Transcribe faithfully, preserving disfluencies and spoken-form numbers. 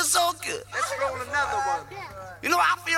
so good. Let's roll another one. You know, I feel